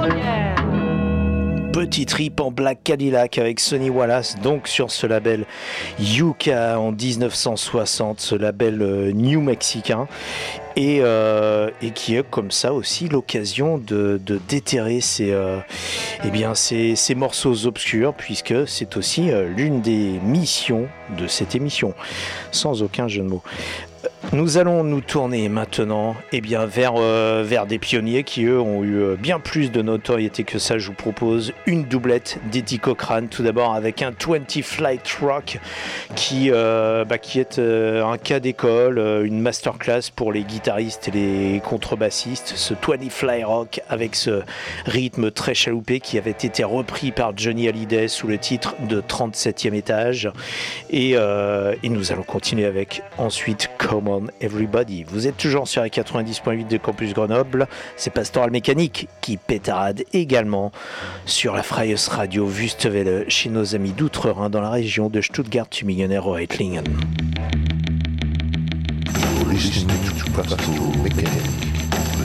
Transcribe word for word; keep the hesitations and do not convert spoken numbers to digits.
Petit trip en Black Cadillac avec Sonny Wallace, donc sur ce label Yucca en dix-neuf cent soixante, ce label euh, new mexicain, et, euh, et qui est comme ça aussi l'occasion de, de déterrer ces, euh, eh bien, ces, ces morceaux obscurs, puisque c'est aussi euh, l'une des missions de cette émission, sans aucun jeu de mots. Nous allons nous tourner maintenant eh bien, vers, euh, vers des pionniers qui, eux, ont eu euh, bien plus de notoriété que ça. Je vous propose une doublette d'Eddie Cochran, tout d'abord avec un vingt Flight Rock qui, euh, bah, qui est euh, un cas d'école, euh, une masterclass pour les guitaristes et les contrebassistes. Ce vingt Flight Rock avec ce rythme très chaloupé qui avait été repris par Johnny Hallyday sous le titre de trente-septième étage. Et, euh, et nous allons continuer avec ensuite Come On Everybody. Vous êtes toujours sur la quatre-vingt-dix point huit de Campus Grenoble. C'est Pastoral Mécanique qui pétarade également sur la Freies Radio Wüstewelle chez nos amis d'Outre-Rhin dans la région de Stuttgart, Tübingen et Reutlingen. Listening to Pastoral Mécanique.